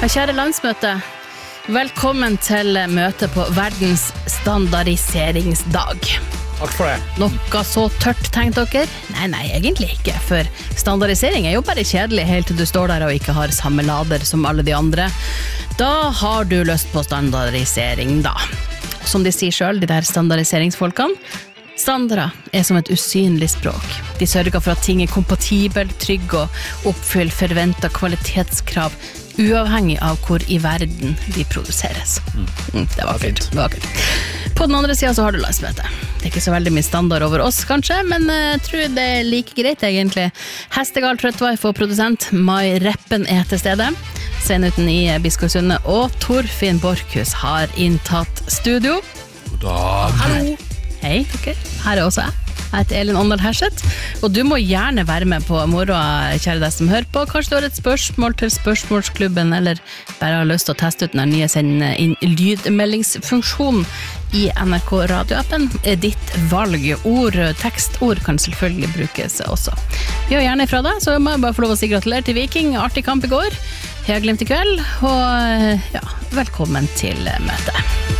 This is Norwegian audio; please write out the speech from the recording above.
Kjære landsmøte, velkommen til møte på verdens standardiseringsdag. Takk for det. Noe så tørt, tenkte dere? Nei, egentlig ikke, for standardisering jo bare kjedelig helt til du står der og ikke har samme lader som alle de andre. Da har du lyst på standardisering, da. Som de sier selv, de der standardiseringsfolkene, standarder som et usynlig språk. De sørger for at ting kompatibel, trygg og oppfyller forventet kvalitetskrav, uavhengig av hvor I verden de produseres. Det var fint. På den andre siden så har du landsmøte. Det ikke så veldig mye standard over oss, kanskje, men jeg tror det like greit, egentlig. Hestegal Trøttvei for produsent, Mai Reppen til stede. Sveinuten I Biskopsundet og Torfinn Borkhus har inntatt studio. God dag. Hallo. Hei, dere. Her også jeg. Jeg heter Elin Åndal Herseth, og du må gjerne være med på morgen, kjære deg som hører på. Kanskje du har et spørsmål til spørsmålsklubben, eller bare har lyst til å teste ut den nye sende inn lydmeldingsfunksjonen I NRK radioappen. Ditt valg, tekstord kan selvfølgelig brukes også. Vi har gjerne ifra deg, så må jeg bare få lov å si gratulerer til Viking. Artig kamp I går, Heia Glimt I kveld, og ja, velkommen til møtet.